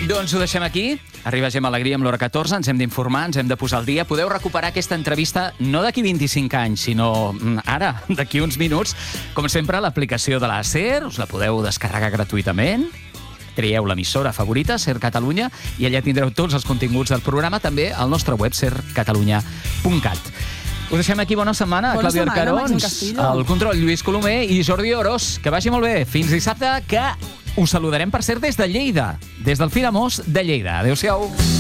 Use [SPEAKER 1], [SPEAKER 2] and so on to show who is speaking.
[SPEAKER 1] Doncs ho deixem aquí. Arriba Gemma Alegria amb l'hora 14. Ens hem d'informar, ens hem de posar al dia. Podeu recuperar aquesta entrevista no d'aquí 25 anys, sinó ara, d'aquí uns minuts. Com sempre, l'aplicació de la SER, us la podeu descarregar gratuïtament. Trieu l'emissora favorita, SER Catalunya, i allà tindreu tots els continguts del programa, també al nostre web, sercatalunya.cat. Us deixem aquí. Bona setmana.
[SPEAKER 2] Bona
[SPEAKER 1] Clàudia
[SPEAKER 2] setmana,
[SPEAKER 1] Arcarons,
[SPEAKER 2] Màxim Castillo.
[SPEAKER 1] el control Lluís Colomer i Jordi Orós. Que vagi molt bé. Fins dissabte, que us saludarem, per cert, des de Lleida. Des del Filamós de Lleida. Adéu-siau.